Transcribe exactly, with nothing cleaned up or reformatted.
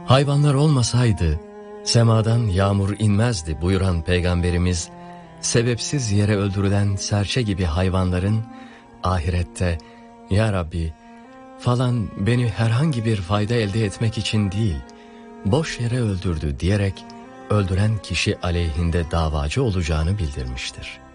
Hayvanlar olmasaydı semadan yağmur inmezdi buyuran Peygamberimiz, sebepsiz yere öldürülen serçe gibi hayvanların ahirette "Ya Rabbi, falan beni herhangi bir fayda elde etmek için değil, boş yere öldürdü" diyerek öldüren kişi aleyhinde davacı olacağını bildirmiştir.